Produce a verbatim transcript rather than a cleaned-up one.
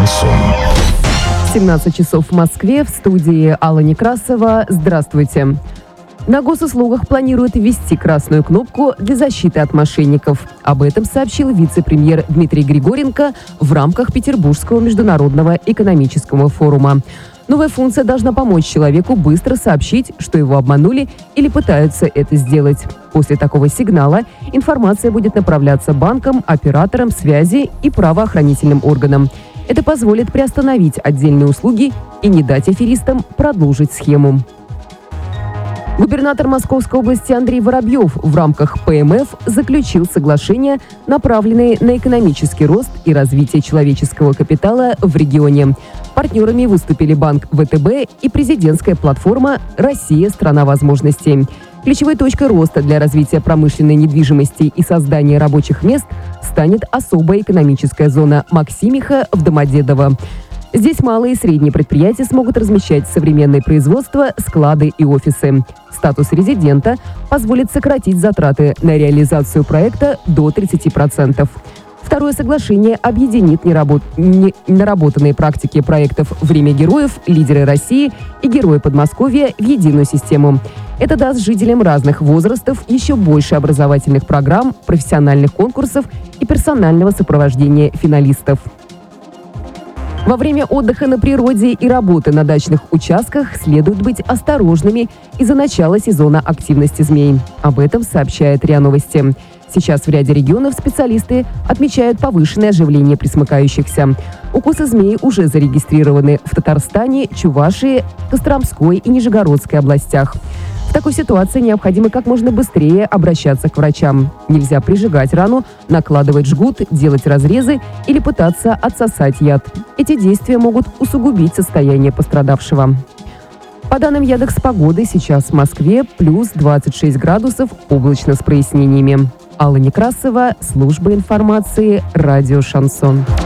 Шансон. семнадцать часов в Москве, в студии Алла Некрасова. Здравствуйте. На госуслугах планируют ввести красную кнопку для защиты от мошенников. Об этом сообщил вице-премьер Дмитрий Григоренко в рамках Петербургского международного экономического форума. Новая функция должна помочь человеку быстро сообщить, что его обманули или пытаются это сделать. После такого сигнала информация будет направляться банкам, операторам связи и правоохранительным органам. Это позволит приостановить отдельные услуги и не дать аферистам продолжить схему. Губернатор Московской области Андрей Воробьев в рамках Пэ Эм Эф заключил соглашения, направленные на экономический рост и развитие человеческого капитала в регионе. Партнерами выступили банк Вэ Тэ Бэ и президентская платформа «Россия – страна возможностей». Ключевой точкой роста для развития промышленной недвижимости и создания рабочих мест станет особая экономическая зона Максимиха в Домодедово. Здесь малые и средние предприятия смогут размещать современное производство, склады и офисы. Статус резидента позволит сократить затраты на реализацию проекта до тридцати процентов. Второе соглашение объединит неработ... не... наработанные практики проектов «Время героев», «Лидеры России» и «Герои Подмосковья» в единую систему. Это даст жителям разных возрастов еще больше образовательных программ, профессиональных конкурсов и персонального сопровождения финалистов. Во время отдыха на природе и работы на дачных участках следует быть осторожными из-за начала сезона активности змей. Об этом сообщает РИА Новости. Сейчас в ряде регионов специалисты отмечают повышенное оживление пресмыкающихся. Укусы змей уже зарегистрированы в Татарстане, Чувашии, Костромской и Нижегородской областях. В такой ситуации необходимо как можно быстрее обращаться к врачам. Нельзя прижигать рану, накладывать жгут, делать разрезы или пытаться отсосать яд. Эти действия могут усугубить состояние пострадавшего. По данным Яндекс.Погоды, сейчас в Москве плюс двадцать шесть градусов, облачно с прояснениями. Алла Некрасова, служба информации, радио «Шансон».